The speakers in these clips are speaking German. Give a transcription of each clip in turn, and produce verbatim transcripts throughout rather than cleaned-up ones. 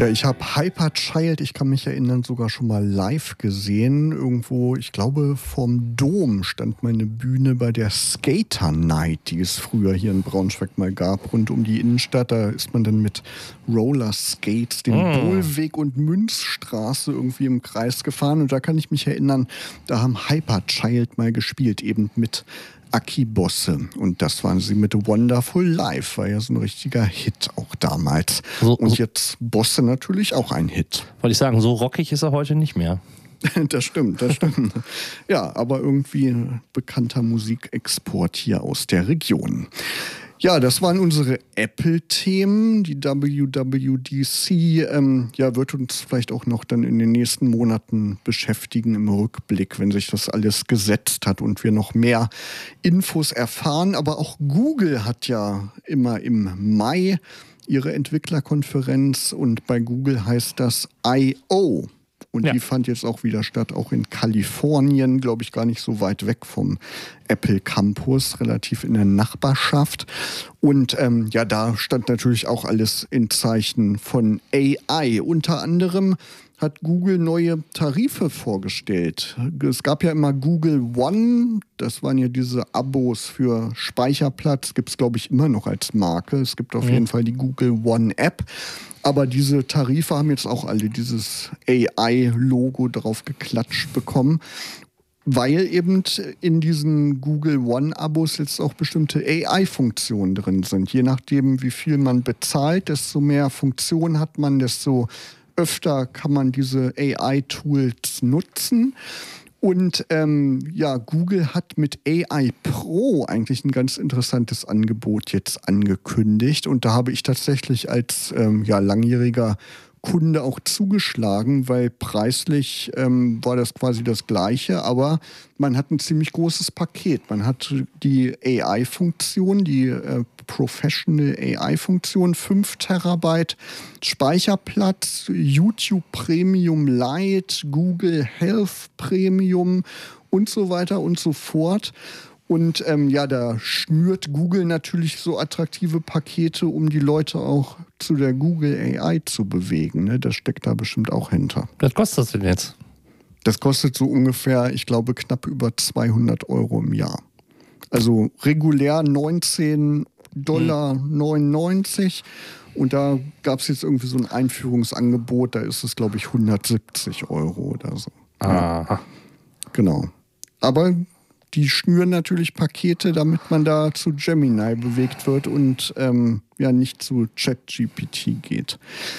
Ja, ich habe Hyperchild, ich kann mich erinnern, sogar schon mal live gesehen. Irgendwo, ich glaube, vorm Dom stand meine Bühne bei der Skater Night, die es früher hier in Braunschweig mal gab, rund um die Innenstadt. Da ist man dann mit Rollerskates den mm. Bohlweg und Münzstraße irgendwie im Kreis gefahren. Und da kann ich mich erinnern, da haben Hyperchild mal gespielt, eben mit Aki Bosse. Und das waren sie mit Wonderful Life. War ja so ein richtiger Hit auch damals. So, und jetzt Bosse natürlich auch ein Hit. Wollte ich sagen, so rockig ist er heute nicht mehr. Das stimmt, das stimmt. Ja, aber irgendwie ein bekannter Musikexport hier aus der Region. Ja, das waren unsere Apple-Themen. Die W W D C ähm, ja, wird uns vielleicht auch noch dann in den nächsten Monaten beschäftigen im Rückblick, wenn sich das alles gesetzt hat und wir noch mehr Infos erfahren. Aber auch Google hat ja immer im Mai ihre Entwicklerkonferenz und bei Google heißt das I O. Und ja. Die fand jetzt auch wieder statt, auch in Kalifornien, glaube ich, gar nicht so weit weg vom Apple Campus, relativ in der Nachbarschaft. Und ähm, ja, da stand natürlich auch alles in Zeichen von A I. Unter anderem hat Google neue Tarife vorgestellt. Es gab ja immer Google One, das waren ja diese Abos für Speicherplatz, gibt es, glaube ich, immer noch als Marke. Es gibt auf mhm. jeden Fall die Google One App. Aber diese Tarife haben jetzt auch alle dieses A I-Logo drauf geklatscht bekommen, weil eben in diesen Google One-Abos jetzt auch bestimmte A I-Funktionen drin sind. Je nachdem, wie viel man bezahlt, desto mehr Funktionen hat man, desto öfter kann man diese A I-Tools nutzen. Und ähm, ja, Google hat mit A I Pro eigentlich ein ganz interessantes Angebot jetzt angekündigt. Und da habe ich tatsächlich als ähm, ja, langjähriger Kunde auch zugeschlagen, weil preislich ähm, war das quasi das Gleiche, aber man hat ein ziemlich großes Paket. Man hat die A I-Funktion, die äh, Professional A I-Funktion, fünf Terabyte Speicherplatz, YouTube Premium Lite, Google Health Premium und so weiter und so fort. Und ähm, ja, da schnürt Google natürlich so attraktive Pakete, um die Leute auch zu der Google A I zu bewegen. Ne? Das steckt da bestimmt auch hinter. Was kostet das denn jetzt? Das kostet so ungefähr, ich glaube, knapp über zweihundert Euro im Jahr. Also regulär neunzehn Dollar neunundneunzig. Und da gab es jetzt irgendwie so ein Einführungsangebot, da ist es, glaube ich, hundertsiebzig Euro oder so. Aha. Ja. Genau. Aber die schnüren natürlich Pakete, damit man da zu Gemini bewegt wird und ähm, ja nicht zu ChatGPT geht.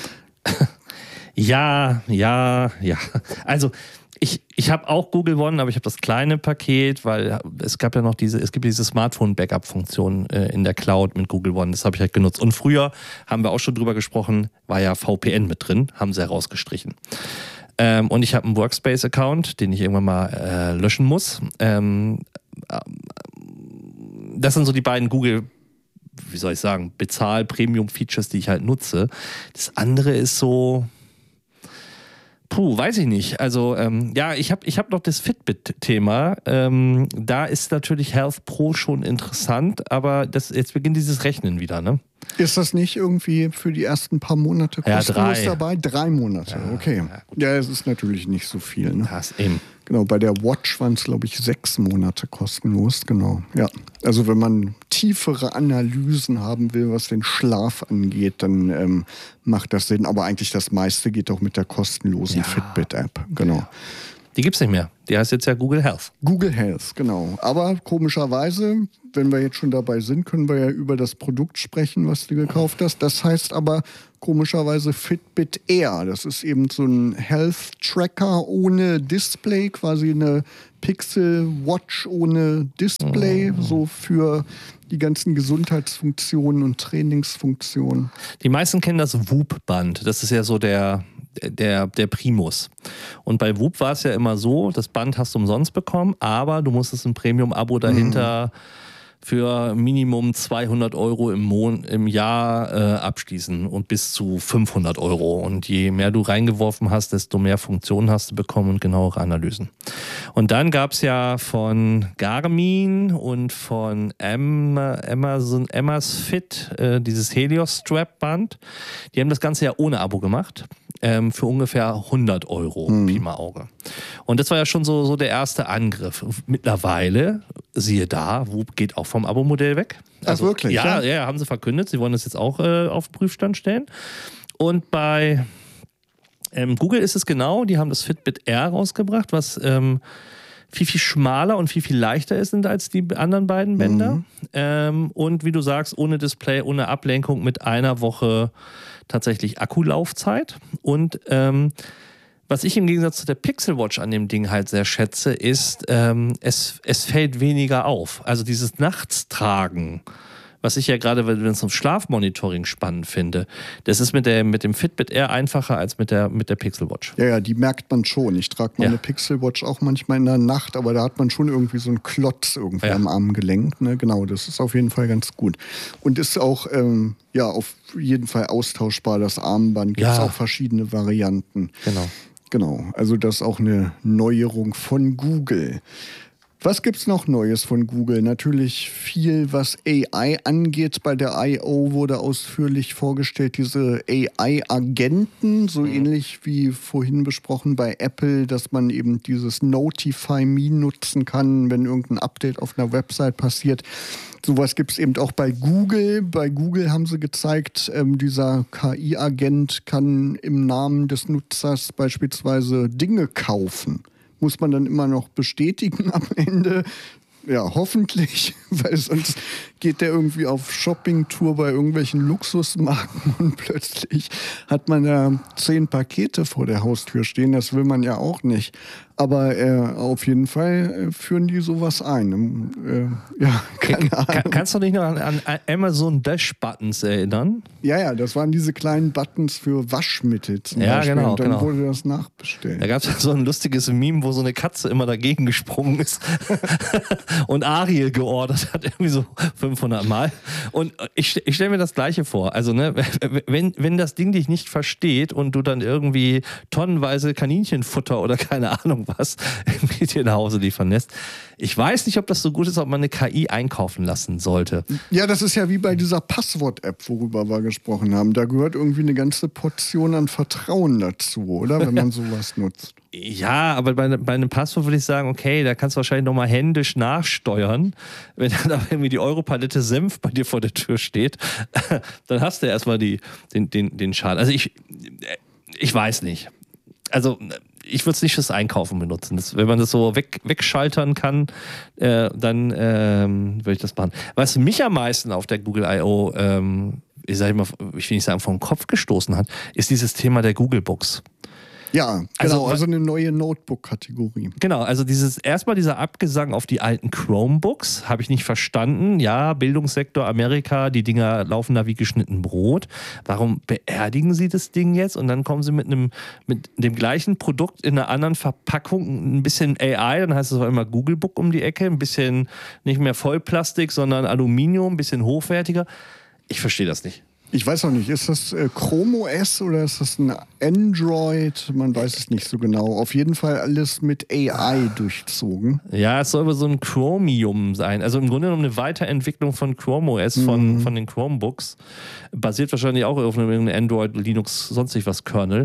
Ja, ja, ja. Also ich, ich habe auch Google One, aber ich habe das kleine Paket, weil es gab ja noch diese, es gibt diese Smartphone-Backup-Funktion äh, in der Cloud mit Google One. Das habe ich halt genutzt. Und früher haben wir auch schon drüber gesprochen, war ja V P N mit drin, haben sie herausgestrichen. Ähm, und ich habe einen Workspace-Account, den ich irgendwann mal äh, löschen muss. Ähm, äh, das sind so die beiden Google, wie soll ich sagen, Bezahl-Premium-Features, die ich halt nutze. Das andere ist so, puh, weiß ich nicht. Also ähm, ja, ich habe ich hab noch das Fitbit-Thema. Ähm, da ist natürlich Health Pro schon interessant, aber das, jetzt beginnt dieses Rechnen wieder, ne? Ist das nicht irgendwie für die ersten paar Monate kostenlos ja, dabei? Drei Monate, ja, okay. Ja, ja, es ist natürlich nicht so viel. Ne? Das eben. Genau, bei der Watch waren es, glaube ich, sechs Monate kostenlos. Genau, ja. Also wenn man tiefere Analysen haben will, was den Schlaf angeht, dann ähm, macht das Sinn. Aber eigentlich das meiste geht auch mit der kostenlosen ja. Fitbit-App. Genau. Ja. Die gibt's nicht mehr. Die heißt jetzt ja Google Health. Google Health, genau. Aber komischerweise, wenn wir jetzt schon dabei sind, können wir ja über das Produkt sprechen, was du gekauft hast. Das heißt aber komischerweise Fitbit Air. Das ist eben so ein Health-Tracker ohne Display, quasi eine Pixel-Watch ohne Display, mhm. so für die ganzen Gesundheitsfunktionen und Trainingsfunktionen. Die meisten kennen das Whoop-Band. Das ist ja so der... Der, der Primus. Und bei Whoop war es ja immer so, das Band hast du umsonst bekommen, aber du musstest ein Premium-Abo dahinter mhm. für Minimum zweihundert Euro im, Mon- im Jahr äh, abschließen und bis zu fünfhundert Euro. Und je mehr du reingeworfen hast, desto mehr Funktionen hast du bekommen und genauere Analysen. Und dann gab es ja von Garmin und von Amazon, Amazfit äh, dieses Helios-Strap-Band. Die haben das Ganze ja ohne Abo gemacht. Ähm, für ungefähr hundert Euro, hm. Pi mal Auge. Und das war ja schon so, so der erste Angriff. Mittlerweile, siehe da, Whoop geht auch vom Abo-Modell weg. Also, Ach wirklich? Ja, ja, ja, haben sie verkündet. Sie wollen das jetzt auch äh, auf den Prüfstand stellen. Und bei ähm, Google ist es genau, die haben das Fitbit Air rausgebracht, was ähm, viel, viel schmaler und viel, viel leichter ist als die anderen beiden Bänder. Mhm. Ähm, und wie du sagst, ohne Display, ohne Ablenkung, mit einer Woche tatsächlich Akkulaufzeit. Und ähm, was ich im Gegensatz zu der Pixel Watch an dem Ding halt sehr schätze, ist, ähm, es, es fällt weniger auf. Also dieses Nachtstragen, was ich ja gerade, wenn es um Schlafmonitoring spannend finde, das ist mit, der, mit dem Fitbit Air einfacher als mit der, mit der Pixel Watch. Ja, ja, die merkt man schon. Ich trage meine ja. Pixel Watch auch manchmal in der Nacht, aber da hat man schon irgendwie so einen Klotz irgendwie ja. am Armgelenk. Ne? Genau, das ist auf jeden Fall ganz gut. Und ist auch ähm, ja, auf jeden Fall austauschbar, das Armband. Gibt es ja. auch verschiedene Varianten. Genau. Genau, also das ist auch eine Neuerung von Google. Was gibt's noch Neues von Google? Natürlich viel, was A I angeht. Bei der I O wurde ausführlich vorgestellt, diese A I-Agenten, so mhm. ähnlich wie vorhin besprochen bei Apple, dass man eben dieses Notify Me nutzen kann, wenn irgendein Update auf einer Website passiert. Sowas gibt es eben auch bei Google. Bei Google haben sie gezeigt, ähm, dieser K I-Agent kann im Namen des Nutzers beispielsweise Dinge kaufen. Muss man dann immer noch bestätigen am Ende. Ja, hoffentlich, weil sonst geht der irgendwie auf Shoppingtour bei irgendwelchen Luxusmarken und plötzlich hat man da zehn Pakete vor der Haustür stehen. Das will man ja auch nicht. Aber äh, auf jeden Fall äh, führen die sowas ein. Äh, ja, keine Ahnung. Kann, kannst du dich noch an, an Amazon Dash-Buttons erinnern? Ja, ja, das waren diese kleinen Buttons für Waschmittel zum ja, Beispiel. Genau, und dann genau. wurde das nachbestellt. Da gab es so ein lustiges Meme, wo so eine Katze immer dagegen gesprungen ist und Ariel geordert hat, irgendwie so fünfhundert Mal. Und ich, ich stelle mir das Gleiche vor. Also, ne, wenn, wenn das Ding dich nicht versteht und du dann irgendwie tonnenweise Kaninchenfutter oder keine Ahnung was irgendwie dir nach Hause liefern lässt. Ich weiß nicht, ob das so gut ist, ob man eine K I einkaufen lassen sollte. Ja, das ist ja wie bei dieser Passwort-App, worüber wir gesprochen haben. Da gehört irgendwie eine ganze Portion an Vertrauen dazu, oder? Wenn man sowas nutzt. Ja, aber bei, bei einem Passwort würde ich sagen, okay, da kannst du wahrscheinlich nochmal händisch nachsteuern. Wenn dann irgendwie die Europalette Senf bei dir vor der Tür steht, dann hast du erstmal die, den, den, den Schaden. Also ich, ich weiß nicht. Also ich würde es nicht fürs Einkaufen benutzen. Das, wenn man das so weg, wegschaltern kann, äh, dann ähm, würde ich das machen. Was mich am meisten auf der Google I O, ähm, ich sage mal, ich will nicht sagen, vom Kopf gestoßen hat, ist dieses Thema der Google Books. Ja, genau, also, also eine neue Notebook-Kategorie. Genau, also dieses erstmal dieser Abgesang auf die alten Chromebooks, habe ich nicht verstanden. Ja, Bildungssektor Amerika, die Dinger laufen da wie geschnitten Brot. Warum beerdigen sie das Ding jetzt? Und dann kommen sie mit einem mit dem gleichen Produkt in einer anderen Verpackung, ein bisschen A I, dann heißt es auch immer Google Book um die Ecke, ein bisschen nicht mehr Vollplastik, sondern Aluminium, ein bisschen hochwertiger. Ich verstehe das nicht. Ich weiß noch nicht, ist das äh, Chrome O S oder ist das ein Android? Man weiß es nicht so genau. Auf jeden Fall alles mit A I durchzogen. Ja, es soll aber so ein Chromium sein. Also im Grunde genommen eine Weiterentwicklung von Chrome O S, von, mhm. von den Chromebooks. Basiert wahrscheinlich auch auf einem Android, Linux, sonst nicht was Kernel.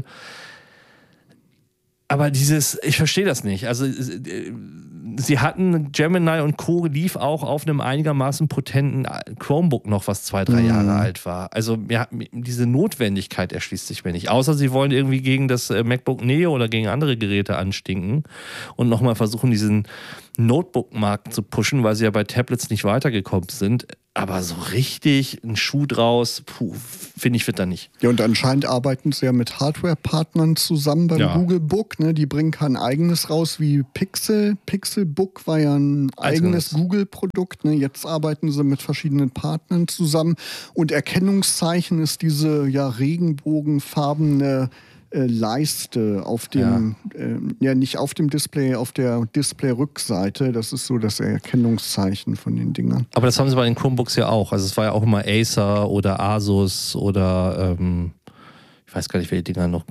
Aber dieses, ich verstehe das nicht. Also sie hatten, Gemini und Co. lief auch auf einem einigermaßen potenten Chromebook noch, was zwei, drei Jahre mm. alt war. Also ja, diese Notwendigkeit erschließt sich mir nicht. Außer sie wollen irgendwie gegen das MacBook Neo oder gegen andere Geräte anstinken und nochmal versuchen, diesen Notebook-Markt zu pushen, weil sie ja bei Tablets nicht weitergekommen sind. Aber so richtig ein Schuh draus, puh, finde ich, wird da nicht. Ja, und anscheinend arbeiten sie ja mit Hardware-Partnern zusammen beim ja. Google Book. Ne? Die bringen kein eigenes raus wie Pixel. Pixel Book war ja ein eigenes Google-Produkt. Ne? Jetzt arbeiten sie mit verschiedenen Partnern zusammen. Und Erkennungszeichen ist diese ja regenbogenfarbene Äh, Leiste auf dem, ja. Äh, ja nicht auf dem Display, auf der Display-Rückseite. Das ist so das Erkennungszeichen von den Dingern. Aber das haben sie bei den Chromebooks ja auch. Also es war ja auch immer Acer oder Asus oder ähm, ich weiß gar nicht, welche Dinger noch,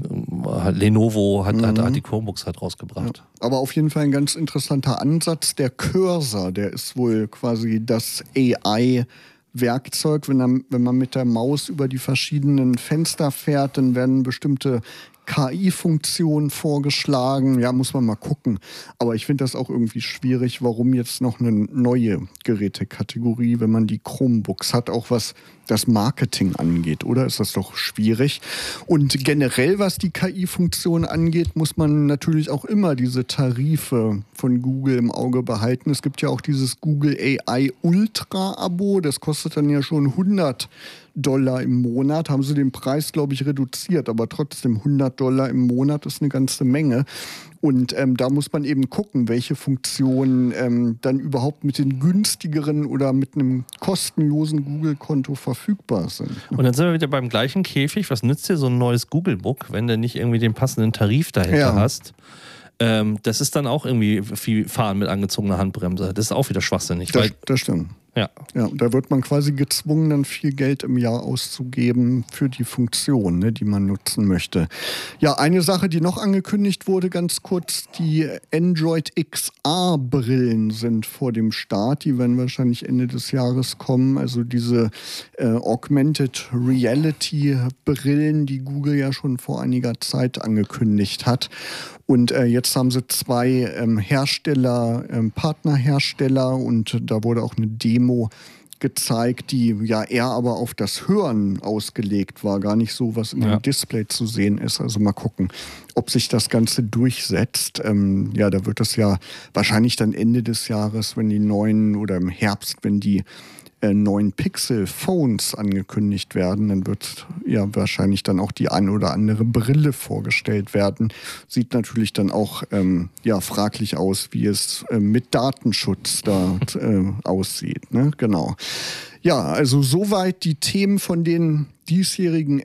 Lenovo hat, mhm. hat, hat die Chromebooks halt rausgebracht. Ja. Aber auf jeden Fall ein ganz interessanter Ansatz. Der Cursor, der ist wohl quasi das A I-Werkzeug. Wenn, er, wenn man mit der Maus über die verschiedenen Fenster fährt, dann werden bestimmte K I-Funktionen vorgeschlagen. Ja, muss man mal gucken. Aber ich finde das auch irgendwie schwierig, warum jetzt noch eine neue Gerätekategorie, wenn man die Chromebooks hat, auch was das Marketing angeht, oder? Ist das doch schwierig. Und generell, was die K I-Funktion angeht, muss man natürlich auch immer diese Tarife von Google im Auge behalten. Es gibt ja auch dieses Google A I Ultra-Abo, das kostet dann ja schon hundert Dollar im Monat. Haben sie den Preis, glaube ich, reduziert, aber trotzdem hundert Dollar im Monat ist eine ganze Menge. Und ähm, da muss man eben gucken, welche Funktionen ähm, dann überhaupt mit den günstigeren oder mit einem kostenlosen Google-Konto verfügbar sind. Und dann sind wir wieder beim gleichen Käfig. Was nützt dir so ein neues Google-Book, wenn du nicht irgendwie den passenden Tarif dahinter ja. hast? Ähm, das ist dann auch irgendwie viel Fahren mit angezogener Handbremse. Das ist auch wieder schwachsinnig. Das, weil, das stimmt. Ja. Ja, da wird man quasi gezwungen, dann viel Geld im Jahr auszugeben für die Funktion, ne, die man nutzen möchte. Ja, eine Sache, die noch angekündigt wurde, ganz kurz, die Android X R-Brillen sind vor dem Start. Die werden wahrscheinlich Ende des Jahres kommen. Also diese äh, Augmented Reality-Brillen, die Google ja schon vor einiger Zeit angekündigt hat. Und äh, jetzt haben sie zwei ähm, Hersteller, ähm, Partnerhersteller, und da wurde auch eine Demo gezeigt, die ja eher aber auf das Hören ausgelegt war, gar nicht so, was in ja. dem Display zu sehen ist. Also mal gucken, ob sich das Ganze durchsetzt. Ähm, ja, da wird das ja wahrscheinlich dann Ende des Jahres, wenn die neuen, oder im Herbst, wenn die äh, neuen Pixel-Phones angekündigt werden, dann wird ja wahrscheinlich dann auch die ein oder andere Brille vorgestellt werden. Sieht natürlich dann auch ähm, ja, fraglich aus, wie es äh, mit Datenschutz da äh, aussieht. Ne? Genau. Ja, also soweit die Themen von den diesjährigen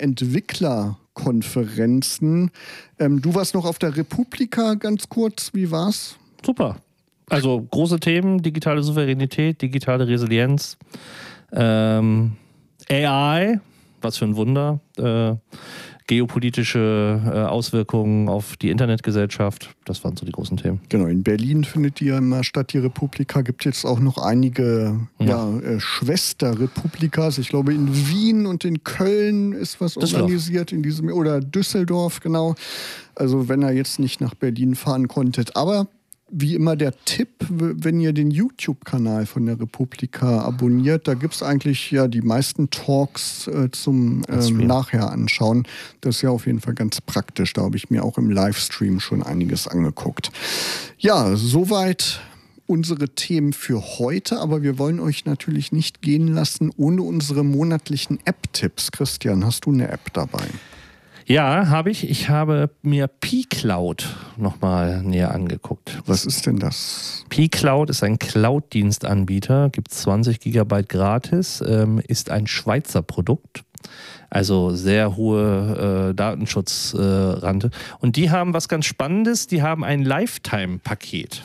Entwicklerkonferenzen. Ähm, du warst noch auf der Republika, ganz kurz. Wie war's? Super. Also große Themen, digitale Souveränität, digitale Resilienz, ähm, A I, was für ein Wunder, äh, geopolitische äh, Auswirkungen auf die Internetgesellschaft, das waren so die großen Themen. Genau, in Berlin findet die ja immer statt, die Republika. Gibt jetzt auch noch einige ja. Ja, äh, Schwesterrepublikas. Ich glaube, in Wien und in Köln ist was organisiert in diesem, oder Düsseldorf, genau. Also wenn ihr jetzt nicht nach Berlin fahren konntet, aber wie immer der Tipp, wenn ihr den YouTube-Kanal von der Republika abonniert, da gibt es eigentlich ja die meisten Talks äh, zum ähm, nachher anschauen. Das ist ja auf jeden Fall ganz praktisch. Da habe ich mir auch im Livestream schon einiges angeguckt. Ja, soweit unsere Themen für heute, aber wir wollen euch natürlich nicht gehen lassen ohne unsere monatlichen App-Tipps. Christian, hast du eine App dabei? Ja, habe ich. Ich habe mir pCloud nochmal näher angeguckt. Was ist denn das? pCloud ist ein Cloud-Dienstanbieter, gibt zwanzig Gigabyte gratis, ähm, ist ein Schweizer Produkt. Also sehr hohe äh, Datenschutzrate. Äh, Und die haben was ganz Spannendes, die haben ein Lifetime-Paket.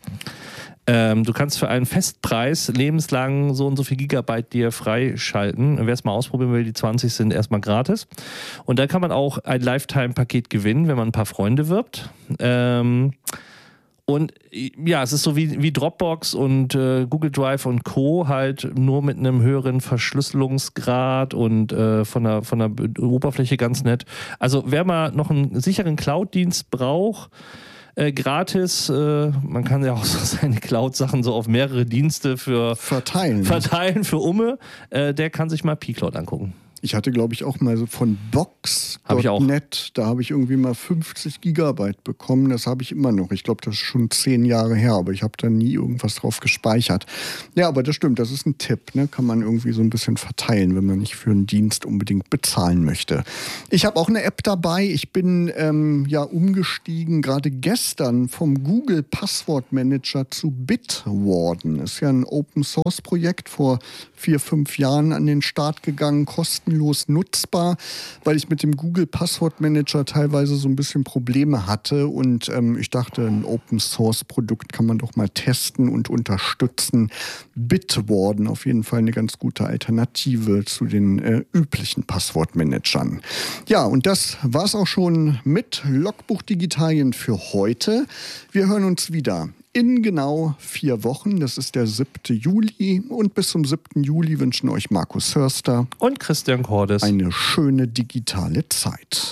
Ähm, du kannst für einen Festpreis lebenslang so und so viel Gigabyte dir freischalten. Wer es mal ausprobieren will, die zwanzig sind erstmal gratis. Und dann kann man auch ein Lifetime-Paket gewinnen, wenn man ein paar Freunde wirbt. Ähm, und ja, es ist so wie, wie Dropbox und äh, Google Drive und Co. halt nur mit einem höheren Verschlüsselungsgrad und äh, von, der, von der Oberfläche ganz nett. Also wer mal noch einen sicheren Cloud-Dienst braucht, Äh, gratis, äh, man kann ja auch so seine Cloud-Sachen so auf mehrere Dienste für verteilen, verteilen für Umme, äh, der kann sich mal pCloud angucken. Ich hatte, glaube ich, auch mal so von Box Punkt net, da habe ich irgendwie mal fünfzig Gigabyte bekommen. Das habe ich immer noch. Ich glaube, das ist schon zehn Jahre her, aber ich habe da nie irgendwas drauf gespeichert. Ja, aber das stimmt, das ist ein Tipp. Ne? Kann man irgendwie so ein bisschen verteilen, wenn man nicht für einen Dienst unbedingt bezahlen möchte. Ich habe auch eine App dabei. Ich bin ähm, ja umgestiegen, gerade gestern, vom Google Passwortmanager zu Bitwarden. Ist ja ein Open-Source-Projekt, vor vier, fünf Jahren an den Start gegangen, kostenlos. kostenlos nutzbar, weil ich mit dem Google Passwortmanager teilweise so ein bisschen Probleme hatte und ähm, ich dachte, ein Open-Source-Produkt kann man doch mal testen und unterstützen. Bitwarden auf jeden Fall eine ganz gute Alternative zu den äh, üblichen Passwortmanagern. Ja, und das war's auch schon mit Logbuch Digitalien für heute. Wir hören uns wieder in genau vier Wochen. Das ist der siebte Juli. Und bis zum siebten Juli wünschen euch Markus Hörster und Christian Cordes eine schöne digitale Zeit.